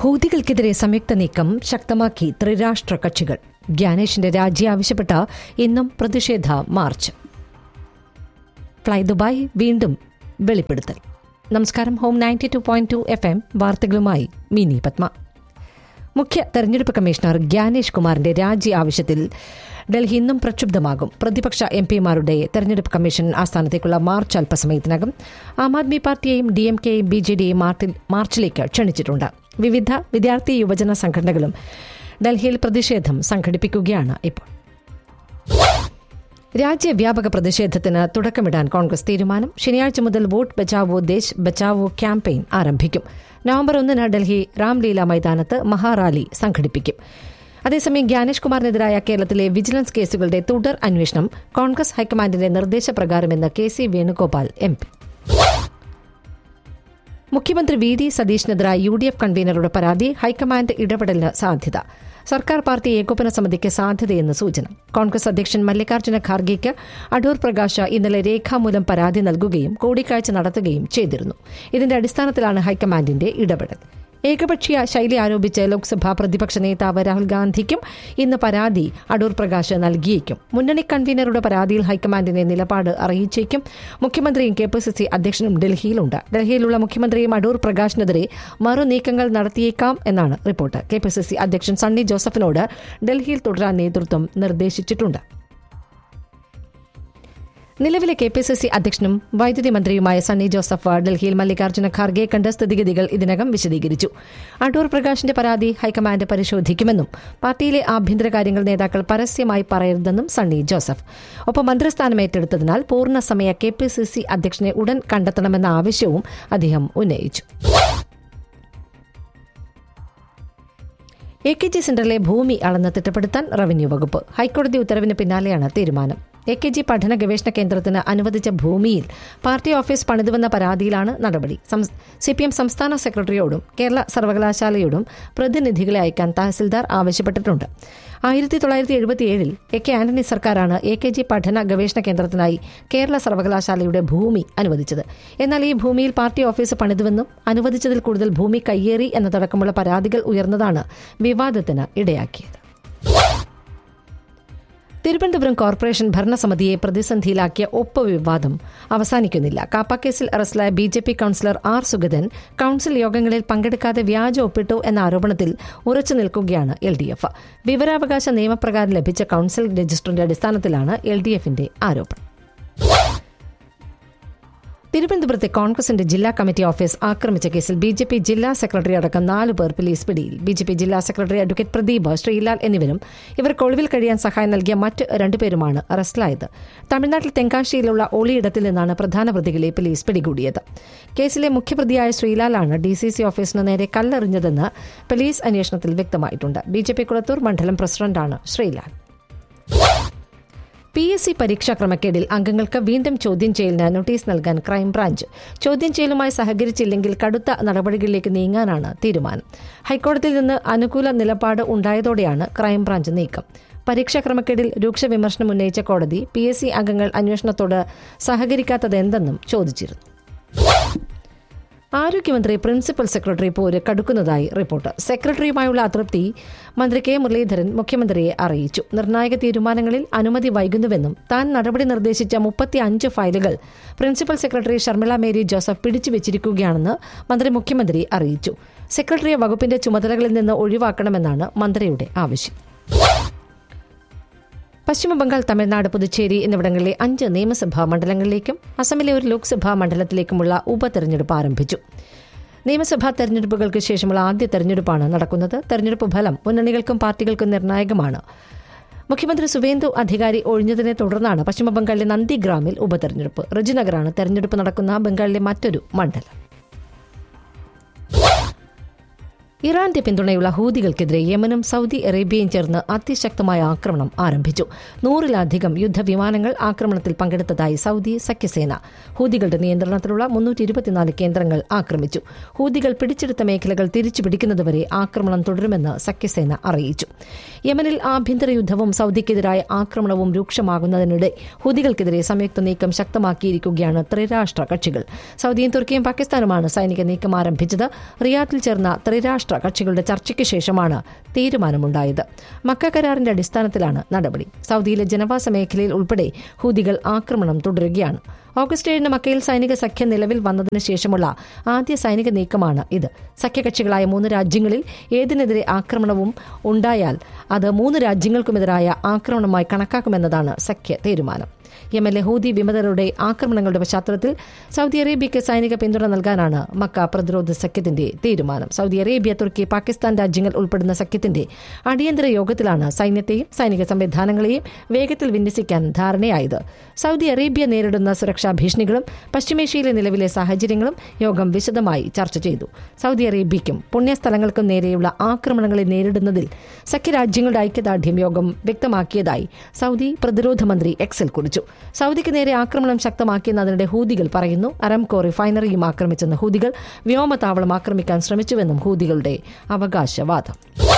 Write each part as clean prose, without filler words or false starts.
ഹൂതികൾക്കെതിരെ സംയുക്ത നീക്കം ശക്തമാക്കി ത്രിരാഷ്ട്ര കക്ഷികൾ. ഗ്യാനേഷിന്റെ രാജി ആവശ്യപ്പെട്ട ഇന്നും പ്രതിഷേധ മാർച്ച്. ഫ്ലൈ ദുബായ് വീണ്ടും വെളിപ്പെടുത്തൽ. നമസ്കാരം. ഹോം 92.2 FM വാർത്തകളുമായി മിനി പത്മ. മുഖ്യ തെരഞ്ഞെടുപ്പ് കമ്മീഷണർ ഗ്യാനേഷ് കുമാറിന്റെ രാജി ആവശ്യത്തിൽ ഡൽഹി ഇന്നും പ്രക്ഷുബ്ധമാകും. പ്രതിപക്ഷ എംപിമാരുടെ തെരഞ്ഞെടുപ്പ് കമ്മീഷൻ ആസ്ഥാനത്തേക്കുള്ള മാർച്ച് അല്പസമയത്തിനകം. ആം ആദ്മി പാർട്ടിയെയും DMKയെയും BJDയെയും മാർച്ചിലേക്ക് ക്ഷണിച്ചിട്ടുണ്ട്. വിവിധ വിദ്യാർത്ഥി യുവജന സംഘടനകളും ഡൽഹിയിൽ പ്രതിഷേധം സംഘടിപ്പിക്കുകയാണ് ഇപ്പോൾ. രാജ്യവ്യാപക പ്രതിഷേധത്തിന് തുടക്കമിടാൻ കോൺഗ്രസ് തീരുമാനം. ശനിയാഴ്ച മുതൽ വോട്ട് ബച്ചാവോ ദേശ് ബച്ചാവോ ക്യാമ്പയിൻ ആരംഭിക്കും. നവംബർ 1 ഡൽഹി രാംലീല മൈതാനത്ത് മഹാറാലി സംഘടിപ്പിക്കും. അതേസമയം ഗ്യാനേഷ് കുമാറിനെതിരായ കേരളത്തിലെ വിജിലൻസ് കേസുകളുടെ തുടർ അന്വേഷണം കോൺഗ്രസ് ഹൈക്കമാൻഡിന്റെ നിർദ്ദേശപ്രകാരമെന്ന് KC വേണുഗോപാൽ MP. മുഖ്യമന്ത്രി VD സതീഷിനെതിരായ UDF കൺവീനറുടെ പരാതി ഹൈക്കമാൻഡ് ഇടപെടലിന് സാധ്യത. സർക്കാർ പാർട്ടി ഏകോപന സമിതിക്ക് സാധ്യതയെന്ന് സൂചന. കോൺഗ്രസ് അധ്യക്ഷൻ മല്ലികാർജ്ജുന ഖാർഗെയ്ക്ക് അടൂർ പ്രകാശ് ഇന്നലെ രേഖാമൂലം പരാതി നൽകുകയും കൂടിക്കാഴ്ച നടത്തുകയും ചെയ്തിരുന്നു. ഇതിന്റെ അടിസ്ഥാനത്തിലാണ് ഹൈക്കമാൻഡിന്റെ ഇടപെടൽ. ഏകപക്ഷീയ ശൈലി ആരോപിച്ച് ലോക്സഭാ പ്രതിപക്ഷ നേതാവ് രാഹുൽ ഗാന്ധിക്കും ഇന്ന് പരാതി അടൂർ പ്രകാശ് നൽകിയേക്കും. മുന്നണി കൺവീനറുടെ പരാതിയിൽ ഹൈക്കമാൻഡിന്റെ നിലപാട് അറിയിച്ചേക്കും. മുഖ്യമന്ത്രിയും KPCC അധ്യക്ഷനും ഡൽഹിയിലുണ്ട്. ഡൽഹിയിലുള്ള മുഖ്യമന്ത്രിയും അടൂർ പ്രകാശിനെതിരെ മറുനീക്കങ്ങൾ നടത്തിയേക്കാം എന്നാണ് റിപ്പോർട്ട്. KPCC അധ്യക്ഷൻ സണ്ണി ജോസഫിനോട് ഡൽഹിയിൽ തുടരാൻ നേതൃത്വം നിർദ്ദേശിച്ചിട്ടുണ്ട്. നിലവിലെ KPCC അധ്യക്ഷനും വൈദ്യുതി മന്ത്രിയുമായ സണ്ണി ജോസഫ് ഡൽഹിയിൽ മല്ലികാർജ്ജുന ഖാർഗെ കണ്ട സ്ഥിതിഗതികൾ ഇതിനകം വിശദീകരിച്ചു. അടൂർ പ്രകാശിന്റെ പരാതി ഹൈക്കമാൻഡ് പരിശോധിക്കുമെന്നും പാർട്ടിയിലെ ആഭ്യന്തര കാര്യങ്ങൾ നേതാക്കൾ പരസ്യമായി പറയരുതെന്നും സണ്ണി ജോസഫ്. ഒപ്പം മന്ത്രിസ്ഥാനം ഏറ്റെടുത്തതിനാൽ പൂർണ്ണസമയ KPCC അധ്യക്ഷനെ ഉടൻ കണ്ടെത്തണമെന്ന ആവശ്യവും അദ്ദേഹം ഉന്നയിച്ചു. AKG സെന്ററിലെ ഭൂമി അളന്ന് തിട്ടപ്പെടുത്താൻ റവന്യൂ വകുപ്പ്. ഹൈക്കോടതി ഉത്തരവിന് പിന്നാലെയാണ് തീരുമാനം. AKG പഠന ഗവേഷണ കേന്ദ്രത്തിന് അനുവദിച്ച ഭൂമിയിൽ പാർട്ടി ഓഫീസ് പണിതുവെന്ന പരാതിയിലാണ് നടപടി. CPM സംസ്ഥാന സെക്രട്ടറിയോടും കേരള സർവകലാശാലയോടും പ്രതിനിധികളെ അയക്കാൻ തഹസിൽദാർ ആവശ്യപ്പെട്ടിട്ടുണ്ട്. 1977 AK ആന്റണി സർക്കാരാണ് AKG പഠന ഗവേഷണ കേന്ദ്രത്തിനായി കേരള സർവകലാശാലയുടെ ഭൂമി അനുവദിച്ചത്. എന്നാൽ ഈ ഭൂമിയിൽ പാർട്ടി ഓഫീസ് പണിതുവെന്നും അനുവദിച്ചതിൽ കൂടുതൽ ഭൂമി കയ്യേറി എന്നതടക്കമുള്ള പരാതികൾ ഉയർന്നതാണ് വിവാദത്തിന് ഇടയാക്കിയത്. തിരുവനന്തപുരം കോർപ്പറേഷൻ ഭരണസമിതിയെ പ്രതിസന്ധിയിലാക്കിയ ഒപ്പ് വിവാദം അവസാനിക്കുന്നില്ല. കാപ്പ കേസിൽ അറസ്റ്റിലായ BJP councillor R. Sugathan council യോഗങ്ങളിൽ പങ്കെടുക്കാതെ വ്യാജ ഒപ്പിട്ടു എന്ന ആരോപണത്തിൽ ഉറച്ചു നിൽക്കുകയാണ് LDF. വിവരാവകാശ നിയമപ്രകാരം ലഭിച്ച കൌൺസിൽ രജിസ്റ്ററിന്റെ അടിസ്ഥാനത്തിലാണ് LDFന്റെ ആരോപണം. തിരുവനന്തപുരത്തെ കോൺഗ്രസിന്റെ ജില്ലാ കമ്മിറ്റി ഓഫീസ് ആക്രമിച്ച കേസിൽ BJP ജില്ലാ സെക്രട്ടറി അടക്കം 4 പേർ പോലീസ് പിടിയിൽ. BJP ജില്ലാ സെക്രട്ടറി അഡ്വക്കേറ്റ് പ്രദീപ്, ശ്രീലാൽ എന്നിവരും ഇവർക്ക് ഒളിവിൽ കഴിയാൻ സഹായം നൽകിയ മറ്റ് 2 പേരുമാണ് അറസ്റ്റിലായത്. തമിഴ്നാട്ടിൽ തെങ്കാശിയിലുള്ള ഒളിയിടത്തിൽ നിന്നാണ് പ്രധാന പ്രതികളെ പോലീസ് പിടികൂടിയത്. കേസിലെ മുഖ്യപ്രതിയായ ശ്രീലാലാണ് DCC ഓഫീസിന് നേരെ കല്ലെറിഞ്ഞതെന്ന് പോലീസ് അന്വേഷണത്തിൽ വ്യക്തമായിട്ടുണ്ട്. BJP കുളത്തൂർ മണ്ഡലം പ്രസിഡന്റാണ് ശ്രീലാൽ. PSC പരീക്ഷാ ക്രമക്കേടിൽ അംഗങ്ങൾക്ക് വീണ്ടും ചോദ്യം ചെയ്യലിന് നോട്ടീസ് നൽകാൻ ക്രൈംബ്രാഞ്ച്. ചോദ്യം ചെയ്യലുമായി സഹകരിച്ചില്ലെങ്കിൽ കടുത്ത നടപടികളിലേക്ക് നീങ്ങാനാണ് തീരുമാനം. ഹൈക്കോടതിയിൽ നിന്ന് അനുകൂല നിലപാട് ഉണ്ടായതോടെയാണ് ക്രൈംബ്രാഞ്ച് നീക്കം. പരീക്ഷാ ക്രമക്കേടിൽ രൂക്ഷ വിമർശനം ഉന്നയിച്ച കോടതി PSC അംഗങ്ങൾ അന്വേഷണത്തോട് സഹകരിക്കാത്തതെന്തെന്നും ചോദിച്ചിരുന്നു. ആരോഗ്യമന്ത്രി പ്രിൻസിപ്പൽ സെക്രട്ടറി പോര് കടുക്കുന്നതായി റിപ്പോർട്ട്. സെക്രട്ടറിയുമായുള്ള അതൃപ്തി മന്ത്രി K. മുരളീധരൻ മുഖ്യമന്ത്രിയെ അറിയിച്ചു. നിർണായക തീരുമാനങ്ങളിൽ അനുമതി വൈകുന്നുവെന്നും താൻ നടപടി നിർദ്ദേശിച്ച 35 ഫയലുകൾ principal secretary Sharmila Mary Joseph പിടിച്ചുവച്ചിരിക്കുകയാണെന്ന് മന്ത്രി മുഖ്യമന്ത്രി അറിയിച്ചു. സെക്രട്ടറിയെ വകുപ്പിന്റെ ചുമതലകളിൽ നിന്ന് ഒഴിവാക്കണമെന്നാണ് മന്ത്രിയുടെ ആവശ്യം. പശ്ചിമബംഗാൾ, തമിഴ്നാട്, പുതുച്ചേരി എന്നിവിടങ്ങളിലെ 5 നിയമസഭാ മണ്ഡലങ്ങളിലേക്കും അസമിലെ ഒരു ലോക്സഭാ മണ്ഡലത്തിലേക്കുമുള്ള ഉപതെരഞ്ഞെടുപ്പ് ആരംഭിച്ചു. നിയമസഭാ തെരഞ്ഞെടുപ്പുകൾക്ക് ശേഷമുള്ള ആദ്യ തെരഞ്ഞെടുപ്പാണ് നടക്കുന്നത്. തെരഞ്ഞെടുപ്പ് ഫലം മുന്നണികൾക്കും പാർട്ടികൾക്കും നിർണായകമാണ്. മുഖ്യമന്ത്രി സുവേന്ദു അധികാരി ഒഴിഞ്ഞതിനെ തുടർന്നാണ് പശ്ചിമബംഗാളിലെ നന്ദിഗ്രാമിൽ ഉപതെരഞ്ഞെടുപ്പ്. റിജിനഗറാണ് തെരഞ്ഞെടുപ്പ് നടക്കുന്ന ബംഗാളിലെ മറ്റൊരു മണ്ഡലം. ഇറാന്റെ പിന്തുണയുള്ള ഹൂതികൾക്കെതിരെ യമനും സൗദി അറേബ്യയും ചേർന്ന് അതിശക്തമായ ആക്രമണം ആരംഭിച്ചു. 100-ലധികം യുദ്ധവിമാനങ്ങൾ ആക്രമണത്തിൽ പങ്കെടുത്തതായി സൗദി സഖ്യസേന. ഹൂതികളുടെ നിയന്ത്രണത്തിലുള്ള 324 കേന്ദ്രങ്ങൾ ആക്രമിച്ചു. ഹൂതികൾ പിടിച്ചെടുത്ത മേഖലകൾ തിരിച്ചുപിടിക്കുന്നതുവരെ ആക്രമണം തുടരുമെന്ന് സഖ്യസേന അറിയിച്ചു. യമനിൽ ആഭ്യന്തര യുദ്ധവും സൗദിക്കെതിരായ ആക്രമണവും രൂക്ഷമാകുന്നതിനിടെ ഹൂതികൾക്കെതിരെ സംയുക്ത നീക്കം ശക്തമാക്കിയിരിക്കുകയാണ് ത്രിരാഷ്ട്ര കക്ഷികൾ. സൗദിയും തുർക്കിയും പാകിസ്ഥാനുമാണ് സൈനിക നീക്കം ആരംഭിച്ചത്. റിയാദിൽ ചേർന്ന ത്രിരാഷ്ട്ര അന്താരാഷ്ട്ര കക്ഷികളുടെ ചർച്ചയ്ക്ക് ശേഷമാണ് തീരുമാനമുണ്ടായത്. മക്ക കരാറിന്റെ അടിസ്ഥാനത്തിലാണ് നടപടി. സൗദിയിലെ ജനവാസ മേഖലയിൽ ഉൾപ്പെടെ ഹൂതികൾ ആക്രമണം തുടരുകയാണ്. ഓഗസ്റ്റ് 7 മക്കയിൽ സൈനിക സഖ്യം നിലവിൽ വന്നതിന് ശേഷമുള്ള ആദ്യ സൈനിക നീക്കമാണ് ഇത്. സഖ്യകക്ഷികളായ 3 രാജ്യങ്ങളിൽ ഏതിനെതിരെ ആക്രമണവും ഉണ്ടായാൽ അത് 3 രാജ്യങ്ങൾക്കുമെതിരായ ആക്രമണമായി കണക്കാക്കുമെന്നതാണ് സഖ്യ തീരുമാനം. യമനിലെ ഹൂതി വിമതരുടെ ആക്രമണങ്ങളുടെ പശ്ചാത്തലത്തിൽ സൗദി അറേബ്യയ്ക്ക് സൈനിക പിന്തുണ നൽകാനാണ് മക്ക പ്രതിരോധ സഖ്യത്തിന്റെ തീരുമാനം. സൗദി അറേബ്യ, തുർക്കി, പാകിസ്ഥാൻ രാജ്യങ്ങൾ ഉൾപ്പെടുന്ന സഖ്യത്തിന്റെ അടിയന്തര യോഗത്തിലാണ് സൈന്യത്തെയും സൈനിക സംവിധാനങ്ങളെയും വേഗത്തിൽ വിന്യസിക്കാൻ ധാരണയായത്. സൗദി അറേബ്യ നേരിടുന്ന സുരക്ഷാ ഭീഷണികളും പശ്ചിമേഷ്യയിലെ നിലവിലെ സാഹചര്യങ്ങളും യോഗം വിശദമായി ചർച്ച ചെയ്തു. സൗദി അറേബ്യയ്ക്കും പുണ്യസ്ഥലങ്ങൾക്കും നേരെയുള്ള ആക്രമണങ്ങളെ നേരിടുന്നതിൽ സഖ്യരാജ്യങ്ങളുടെ ഐക്യദാർഢ്യം യോഗം വ്യക്തമാക്കിയതായി സൗദി പ്രതിരോധ മന്ത്രി എക്സിൽ കുറിച്ചു. സൗദിക്ക് നേരെ ആക്രമണം ശക്തമാക്കിയെന്നതിനിടെ ഹൂതികൾ പറയുന്നു. അരാംകോ റിഫൈനറിയും ആക്രമിച്ചെന്ന് ഹൂതികൾ വ്യോമതാവളം ആക്രമിക്കാൻ ശ്രമിച്ചുവെന്നും ഹൂതികളുടെ അവകാശവാദം.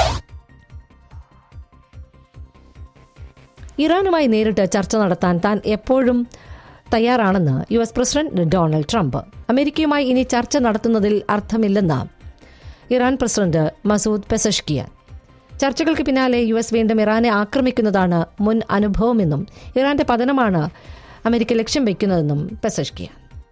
ഇറാനുമായി നേരിട്ട് ചർച്ച നടത്താൻ താൻ എപ്പോഴും തയ്യാറാണെന്ന് US പ്രസിഡന്റ് ഡൊണാൾഡ് ട്രംപ്. അമേരിക്കയുമായി ഇനി ചർച്ച നടത്തുന്നതിൽ അർത്ഥമില്ലെന്ന് ഇറാൻ പ്രസിഡന്റ് മസൂദ് പെസഷ്കിയാൻ. ചർച്ചകൾക്ക് പിന്നാലെ US വീണ്ടും ഇറാനെ ആക്രമിക്കുന്നതാണ് മുൻ അനുഭവമെന്നും ഇറാന്റെ പതനമാണ് അമേരിക്ക ലക്ഷ്യം വയ്ക്കുന്നതെന്നും പെസഷ്കിയാൻ.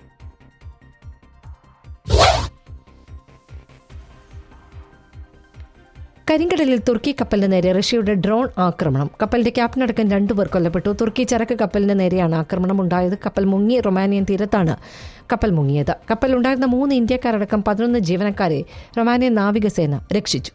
കരിങ്കടലിൽ തുർക്കി കപ്പലിന് നേരെ റഷ്യയുടെ ഡ്രോൺ ആക്രമണം. കപ്പലിന്റെ ക്യാപ്റ്റനടക്കം 2 പേർ കൊല്ലപ്പെട്ടു. തുർക്കി ചരക്ക് കപ്പലിന് നേരെയാണ് ആക്രമണം ഉണ്ടായത്. കപ്പൽ മുങ്ങി. റൊമാനിയൻ തീരത്താണ് കപ്പൽ മുങ്ങിയത്. കപ്പലിലുണ്ടായിരുന്ന 3 ഇന്ത്യക്കാരടക്കം 11 ജീവനക്കാരെ റൊമാനിയൻ നാവികസേന രക്ഷിച്ചു.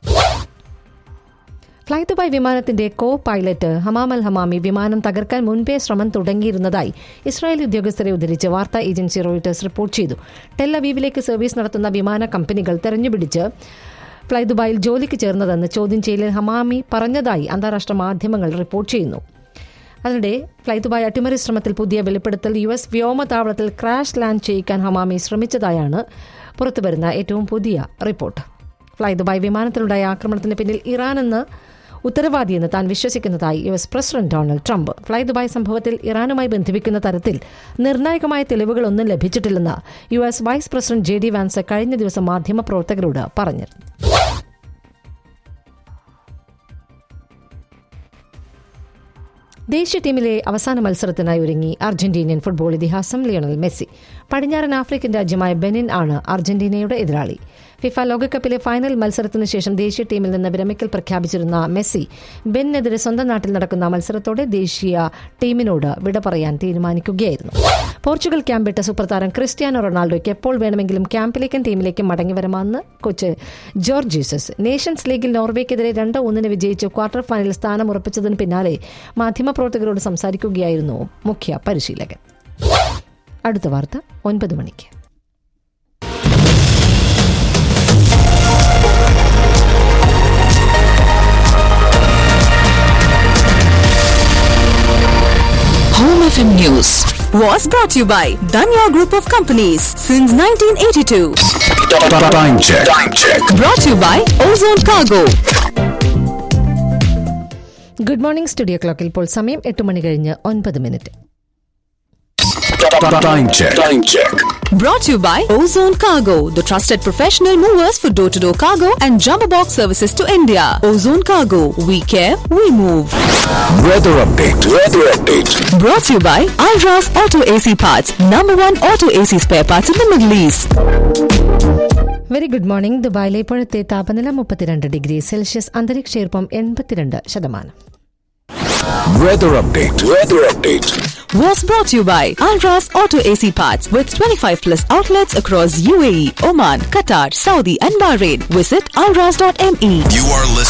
ഫ്ലൈ ദുബായ് വിമാനത്തിന്റെ കോ പൈലറ്റ് ഹമാം അൽ ഹമാമി വിമാനം തകർക്കാൻ മുൻപേ ശ്രമം തുടങ്ങിയിരുന്നതായി ഇസ്രായേലി ഉദ്യോഗസ്ഥരെ ഉദ്ധരിച്ച് വാർത്താ ഏജൻസി റോയിട്ടേഴ്സ് റിപ്പോർട്ട് ചെയ്തു. ടെൽ അവീവിലേക്ക് സർവീസ് നടത്തുന്ന വിമാന കമ്പനികൾ തെരഞ്ഞുപിടിച്ച് ഫ്ലൈ ദുബായിൽ ജോലിക്ക് ചേർന്നതെന്ന് ചോദ്യം ചെയ്യലിൽ ഹമാമി പറഞ്ഞതായി അന്താരാഷ്ട്ര മാധ്യമങ്ങൾ റിപ്പോർട്ട് ചെയ്യുന്നു. അതിനിടെ ഫ്ലൈ ദുബായ് അട്ടിമറി ശ്രമത്തിൽ പുതിയ വെളിപ്പെടുത്തൽ. US വ്യോമതാവളത്തിൽ ക്രാഷ് ലാൻഡ് ചെയ്യിക്കാൻ ഹമാമി ശ്രമിച്ചതായാണ് പുറത്തുവരുന്ന ഏറ്റവും പുതിയ റിപ്പോർട്ട്. ഫ്ലൈ ദുബായ് വിമാനത്തിലുണ്ടായ ആക്രമണത്തിന് പിന്നിൽ ഇറാനെന്ന് ഉത്തരവാദിയെന്ന് താൻ വിശ്വസിക്കുന്നതായി US president Donald Trump. Fly Dubai സംഭവത്തിൽ ഇറാനുമായി ബന്ധിപ്പിക്കുന്ന തരത്തിൽ നിർണായകമായ തെളിവുകളൊന്നും ലഭിച്ചിട്ടില്ലെന്ന് US vice president JD vans കഴിഞ്ഞ ദിവസം മാധ്യമപ്രവർത്തകരോട് പറഞ്ഞിരുന്നു. ദേശീയ ടീമിലെ അവസാന മത്സരത്തിനായി ഒരുങ്ങി അർജന്റീനിയൻ ഫുട്ബോൾ ഇതിഹാസം ലിയണൽ മെസ്സി. പടിഞ്ഞാറൻ ആഫ്രിക്കൻ രാജ്യമായ ബെനിൻ ആണ് അർജന്റീനയുടെ എതിരാളി. ഫിഫ ലോകകപ്പിലെ ഫൈനൽ മത്സരത്തിന് ശേഷം ദേശീയ ടീമിൽ നിന്ന് വിരമിക്കൽ പ്രഖ്യാപിച്ചിരുന്ന മെസ്സി ബെന്നിനെതിരെ സ്വന്തം നാട്ടിൽ നടക്കുന്ന മത്സരത്തോടെ ദേശീയ ടീമിനോട് വിട പറയാൻ തീരുമാനിക്കുകയായിരുന്നു. പോർച്ചുഗൽ ക്യാമ്പിട്ട സൂപ്പർതാരം ക്രിസ്ത്യാനോ റൊണാൾഡോയ്ക്ക് എപ്പോൾ വേണമെങ്കിലും ക്യാമ്പിലേക്കും ടീമിലേക്കും മടങ്ങിവരമാണെന്ന് കോച്ച് ജോർജ് ജീസസ്. നേഷൻസ് ലീഗിൽ നോർവേക്കെതിരെ 2-1 വിജയിച്ച് ക്വാർട്ടർ ഫൈനൽ സ്ഥാനം ഉറപ്പിച്ചതിന് പിന്നാലെ മാധ്യമപ്രവർത്തകരോട് സംസാരിക്കുകയായിരുന്നു മുഖ്യ പരിശീലകൻ. അടുത്ത വാർത്ത 9 മണിക്ക്. Home FM News was brought to you by Danya Group of Companies since 1982. Time check. Brought to you by Ozone Cargo. Good morning. Studio ക്ലോക്കിൽ ഇപ്പോൾ സമയം 8 മണി കഴിഞ്ഞ് 9 minute. Time check. Brought to you by Ozone Cargo, the trusted professional movers for door-to-door cargo and jumbo box services to India. Ozone Cargo, we care, we move. Weather update. Brought to you by Alras Auto AC Parts, #1 auto AC spare parts in the Middle East. Very good morning. ദുബായിലെ ഇപ്പോഴത്തെ താപനില 32 degree Celsius. അന്തരീക്ഷ ഈർപ്പം 82%. Weather update. Was brought to you by Alras Auto AC Parts with 25+ outlets across UAE, Oman, Qatar, Saudi and Bahrain. Visit alras.me. You are listening